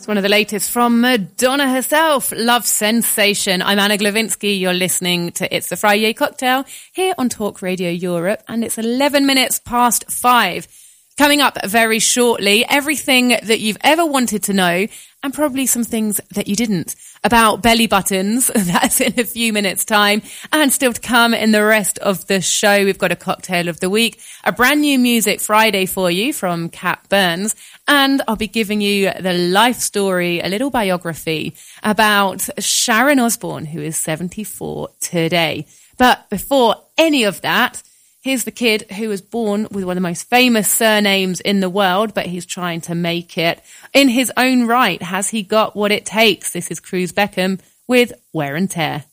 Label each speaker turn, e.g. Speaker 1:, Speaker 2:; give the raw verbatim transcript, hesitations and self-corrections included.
Speaker 1: It's one of the latest from Madonna herself, Love Sensation. I'm Anna Glavinsky. You're listening to It's the Friday Cocktail here on Talk Radio Europe, and it's eleven minutes past five. Coming up very shortly, everything that you've ever wanted to know, and probably some things that you didn't, about belly buttons. That's in a few minutes' time. And still to come in the rest of the show, we've got a cocktail of the week, a brand new Music Friday for you from Kat Burns, and I'll be giving you the life story, a little biography about Sharon Osbourne, who is seventy-four today. But before any of that, here's the kid who was born with one of the most famous surnames in the world, but he's trying to make it in his own right. Has he got what it takes? This is Cruz Beckham with Wear and Tear.